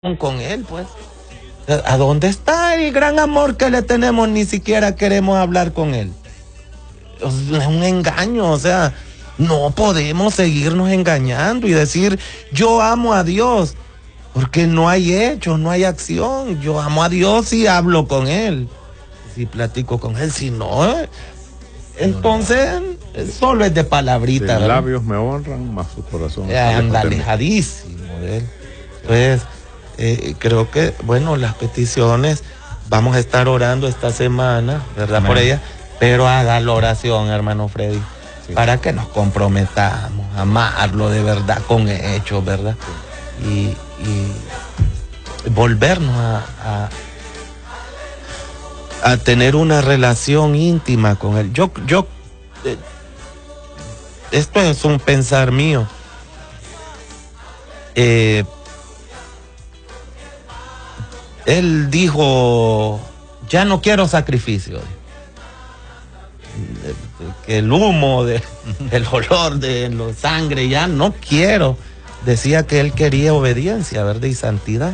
con él, pues. ¿A dónde está el gran amor que le tenemos? Ni siquiera queremos hablar con él. Es un engaño, o sea, no podemos seguirnos engañando y decir, yo amo a Dios, porque no hay hechos, no hay acción. Yo amo a Dios y hablo con él, si platico con él, si no, entonces solo es de palabrita. Los labios me honran, más su corazón anda alejadísimo de él. Entonces, creo que, bueno, las peticiones, vamos a estar orando esta semana, ¿verdad? Amén. Por ella, pero haga la oración, hermano Freddy, sí, para que nos comprometamos a amarlo de verdad con hechos, ¿verdad? Sí. Y volvernos a tener una relación íntima con él. Esto es un pensar mío. Él dijo, ya no quiero sacrificio. Que el humo, el olor de la sangre, ya no quiero. Decía que él quería obediencia, ¿verdad? Y santidad.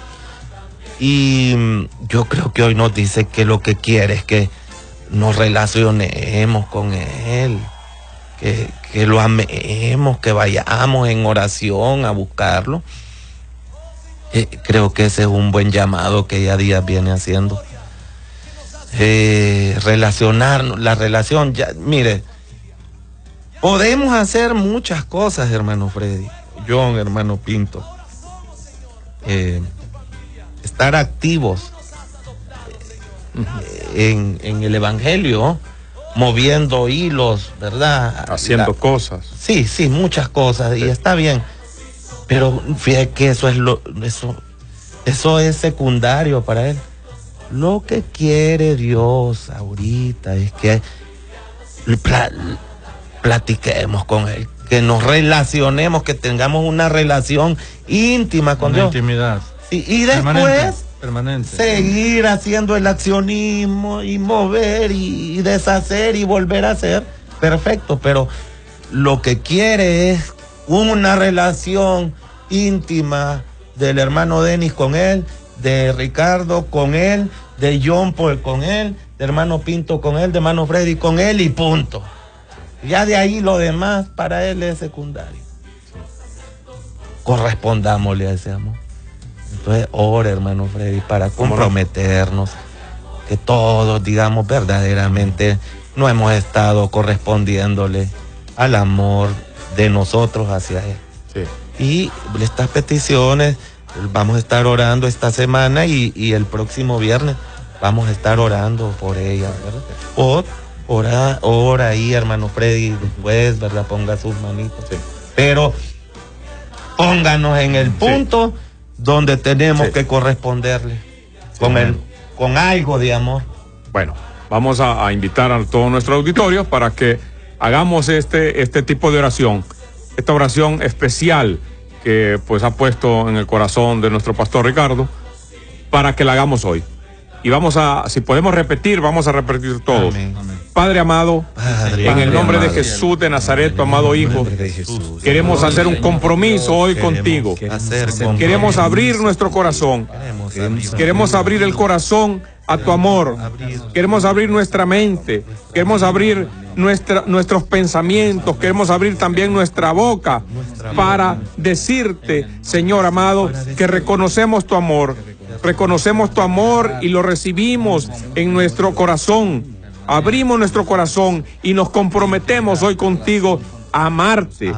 Y yo creo que hoy nos dice que lo que quiere es que nos relacionemos con él, que lo amemos, que vayamos en oración a buscarlo. Creo que ese es un buen llamado que ella Díaz viene haciendo. Relacionarnos, la relación, ya, mire, podemos hacer muchas cosas, hermano Freddy, John, hermano Pinto. Estar activos en el evangelio, moviendo hilos, ¿verdad? Haciendo cosas. Sí, muchas cosas, sí. Y está bien. Pero fíjate que eso es secundario para él. Lo que quiere Dios ahorita es que platiquemos con él, que nos relacionemos, que tengamos una relación íntima con Dios. Intimidad. Y después permanente. Seguir haciendo el accionismo y mover y deshacer y volver a hacer. Perfecto, pero lo que quiere es una relación íntima del hermano Denis con él, de Ricardo con él, de John Paul con él, de hermano Pinto con él, de hermano Freddy con él y punto. Ya de ahí lo demás para él es secundario. Correspondámosle a ese amor. Entonces, ora, hermano Freddy, para comprometernos, que todos, digamos, verdaderamente no hemos estado correspondiéndole al amor de nosotros hacia él. Sí. Y estas peticiones vamos a estar orando esta semana y el próximo viernes vamos a estar orando por ellas, ¿verdad? Ora ahí, hermano Freddy, después, ¿verdad? Ponga sus manitos. Sí. Pero pónganos en el punto donde tenemos que corresponderle con algo de amor. Bueno, vamos a invitar a todo nuestro auditorio para que hagamos este tipo de oración, esta oración especial que pues ha puesto en el corazón de nuestro pastor Ricardo, para que la hagamos hoy. Y si podemos repetir, vamos a repetir todos. Amén. Padre amado, en el nombre de Jesús de Nazaret, tu amado Hijo, queremos hacer un compromiso hoy contigo. Queremos abrir nuestro corazón. Queremos abrir el corazón a tu amor. Queremos abrir nuestra mente. Queremos abrir nuestros pensamientos. Queremos abrir también nuestra boca para decirte, Señor amado, que reconocemos tu amor. Reconocemos tu amor y lo recibimos en nuestro corazón. Abrimos nuestro corazón y nos comprometemos hoy contigo a amarte,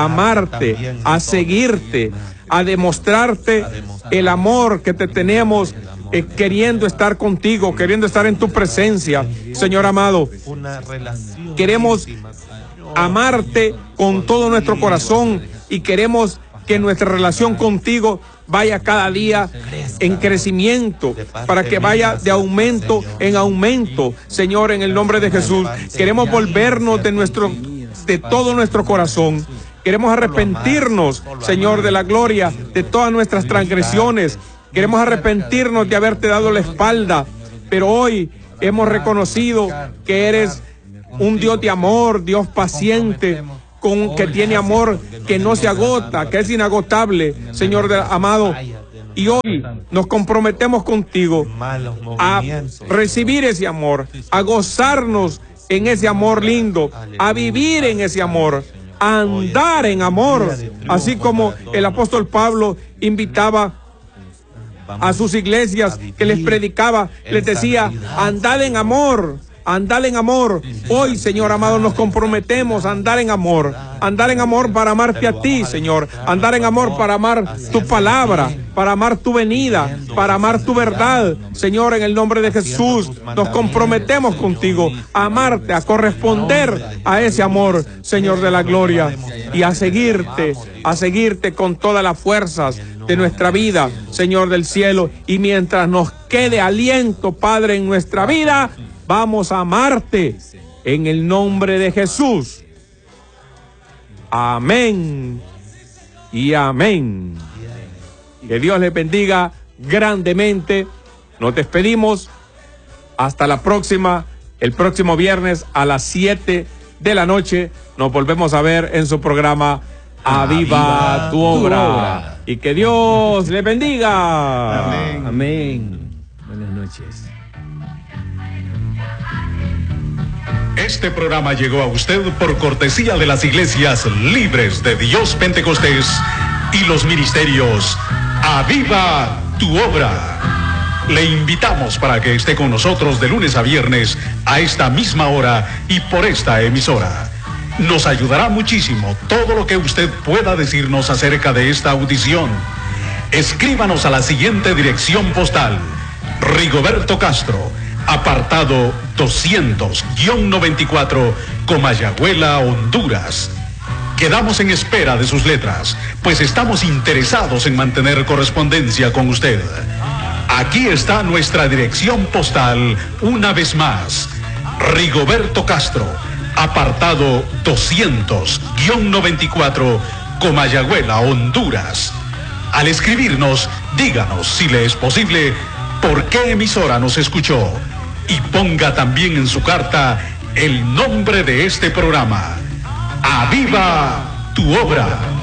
a seguirte, a demostrarte el amor que te tenemos, queriendo estar contigo, queriendo estar en tu presencia, Señor amado. Queremos amarte con todo nuestro corazón y queremos que nuestra relación contigo vaya cada día en crecimiento, para que vaya de aumento en aumento, Señor, en el nombre de Jesús. Queremos volvernos de todo nuestro corazón. Queremos arrepentirnos, Señor, de la gloria, de todas nuestras transgresiones. Queremos arrepentirnos de haberte dado la espalda, pero hoy hemos reconocido que eres un Dios de amor, Dios paciente, que tiene amor, que no se agota, que es inagotable, Señor amado. Y hoy nos comprometemos contigo a recibir ese amor, a gozarnos en ese amor lindo, a vivir en ese amor, a andar en amor, así como el apóstol Pablo invitaba a sus iglesias, que les predicaba, les decía, andad en amor. Andar en amor. Hoy, Señor amado, nos comprometemos a andar en amor para amarte a ti, Señor, andar en amor para amar tu palabra, para amar tu venida, para amar tu verdad, Señor, en el nombre de Jesús. Nos comprometemos contigo a amarte, a corresponder a ese amor, Señor de la gloria, y a seguirte con todas las fuerzas de nuestra vida, Señor del cielo, y mientras nos quede aliento, Padre, en nuestra vida, vamos a amarte en el nombre de Jesús. Amén y amén. Que Dios les bendiga grandemente. Nos despedimos. Hasta la próxima. El próximo viernes a las 7 de la noche nos volvemos a ver en su programa Aviva tu obra. Y que Dios les bendiga. Amén. Amén. Buenas noches. Este programa llegó a usted por cortesía de las iglesias Libres de Dios Pentecostés y los ministerios Aviva tu obra. Le invitamos para que esté con nosotros de lunes a viernes a esta misma hora y por esta emisora. Nos ayudará muchísimo todo lo que usted pueda decirnos acerca de esta audición. Escríbanos a la siguiente dirección postal: Rigoberto Castro, apartado 200-94, Comayagüela, Honduras. Quedamos en espera de sus letras, pues estamos interesados en mantener correspondencia con usted. Aquí está nuestra dirección postal una vez más: Rigoberto Castro, apartado 200-94, Comayagüela, Honduras. Al escribirnos, díganos, si le es posible, por qué emisora nos escuchó. Y ponga también en su carta el nombre de este programa: Aviva tu obra.